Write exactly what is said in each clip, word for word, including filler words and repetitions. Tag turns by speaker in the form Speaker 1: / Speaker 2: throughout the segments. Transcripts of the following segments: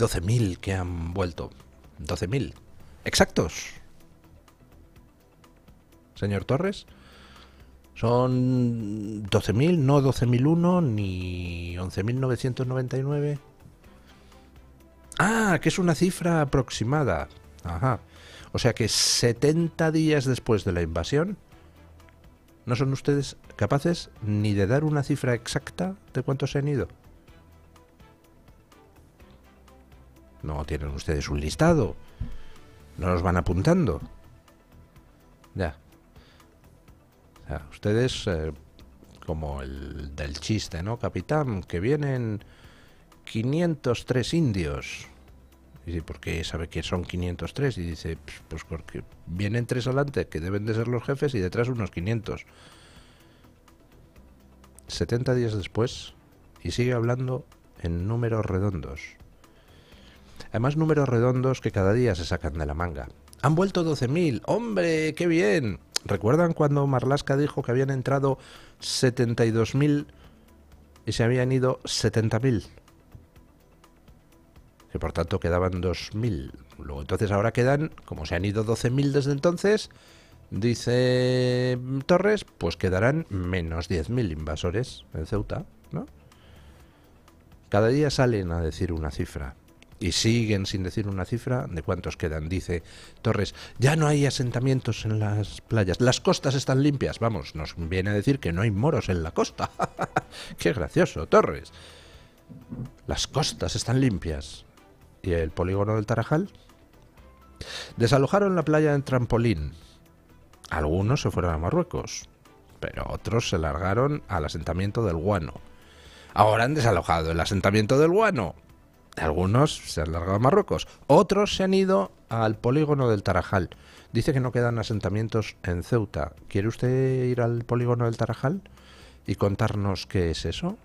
Speaker 1: doce mil que han vuelto. doce mil. Exactos. Señor Torres. Son doce mil, no doce mil uno ni once mil novecientos noventa y nueve. Ah, que es una cifra aproximada. Ajá. O sea que setenta días después de la invasión, ¿no son ustedes capaces ni de dar una cifra exacta de cuántos se han ido? No tienen ustedes un listado. No los van apuntando. Ya. O sea, ustedes, eh, como el del chiste, ¿no, capitán? Que vienen quinientos tres indios. Y dice, ¿por qué sabe que son quinientos tres? Y dice, pues porque vienen tres adelante, que deben de ser los jefes, y detrás unos quinientos. setenta días después, y sigue hablando en números redondos. Además, números redondos que cada día se sacan de la manga. Han vuelto doce mil. ¡Hombre, qué bien! ¿Recuerdan cuando Marlaska dijo que habían entrado setenta y dos mil y se habían ido setenta mil? Que por tanto quedaban dos mil. Luego entonces ahora quedan, como se han ido doce mil desde entonces, dice Torres, pues quedarán menos diez mil invasores en Ceuta, ¿no? Cada día salen a decir una cifra. Y siguen sin decir una cifra de cuántos quedan. Dice Torres, ya no hay asentamientos en las playas. Las costas están limpias. Vamos, nos viene a decir que no hay moros en la costa. Qué gracioso, Torres. Las costas están limpias. ¿Y el polígono del Tarajal? Desalojaron la playa en Trampolín. Algunos se fueron a Marruecos, pero otros se largaron al asentamiento del Guano. Ahora han desalojado el asentamiento del Guano. Algunos se han largado a Marruecos, otros se han ido al polígono del Tarajal. Dice que no quedan asentamientos en Ceuta. ¿Quiere usted ir al polígono del Tarajal y contarnos qué es eso?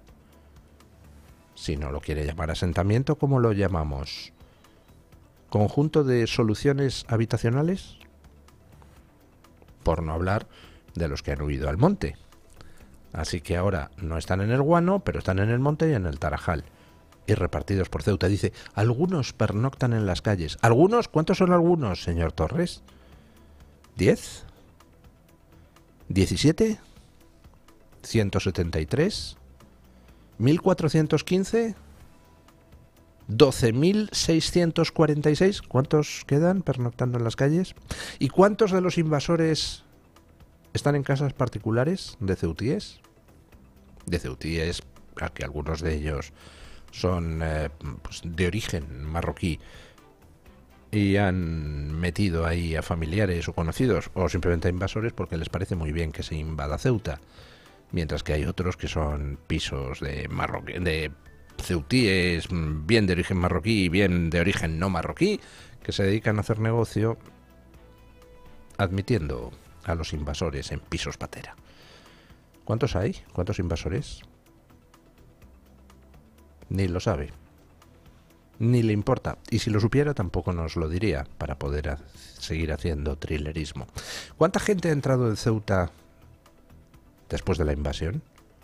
Speaker 1: Si no lo quiere llamar asentamiento, ¿cómo lo llamamos? ¿Conjunto de soluciones habitacionales? Por no hablar de los que han huido al monte. Así que ahora no están en el Guano, pero están en el monte y en el Tarajal. Y repartidos por Ceuta. Dice, algunos pernoctan en las calles. ¿Algunos? ¿Cuántos son algunos, señor Torres? ¿Diez? ¿Diecisiete? ¿Ciento setenta y tres? ¿Mil cuatrocientos quince? ¿Doce mil seiscientos cuarenta y seis? ¿Cuántos quedan pernoctando en las calles? ¿Y cuántos de los invasores están en casas particulares de ceutíes? De ceutíes, a que algunos de ellos son eh, pues de origen marroquí y han metido ahí a familiares o conocidos o simplemente a invasores porque les parece muy bien que se invada Ceuta, mientras que hay otros que son pisos de marroquí, de ceutíes bien de origen marroquí y bien de origen no marroquí, que se dedican a hacer negocio admitiendo a los invasores en pisos patera. ¿Cuántos hay? ¿Cuántos invasores? Ni lo sabe, ni le importa, y si lo supiera tampoco nos lo diría para poder ha- seguir haciendo thrillerismo. ¿Cuánta gente ha entrado en Ceuta después de la invasión?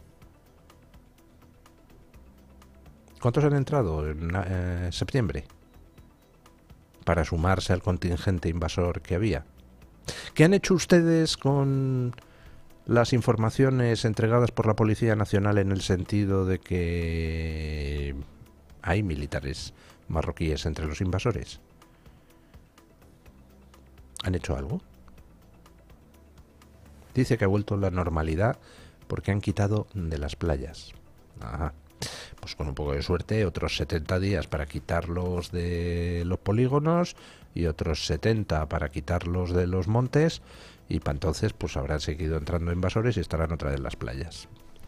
Speaker 1: ¿Cuántos han entrado en eh, septiembre para sumarse al contingente invasor que había? ¿Qué han hecho ustedes con las informaciones entregadas por la Policía Nacional en el sentido de que hay militares marroquíes entre los invasores? ¿Han hecho algo? Dice que ha vuelto la normalidad porque han quitado de las playas. Ajá. Pues con un poco de suerte, otros setenta días para quitarlos de los polígonos y otros setenta para quitarlos de los montes, y para entonces pues habrán seguido entrando invasores y estarán otra vez en las playas.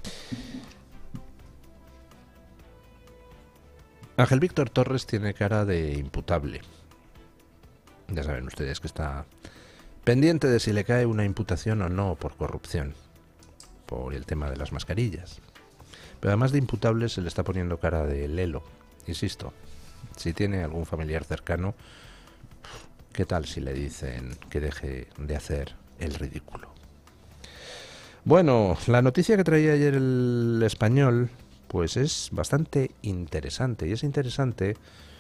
Speaker 1: Ángel Víctor Torres tiene cara de imputable. Ya saben ustedes que está pendiente de si le cae una imputación o no por corrupción, por el tema de las mascarillas. Pero además de imputable se le está poniendo cara de lelo. Insisto, si tiene algún familiar cercano, ¿qué tal si le dicen que deje de hacer el ridículo? Bueno, la noticia que traía ayer el Español pues es bastante interesante, y es interesante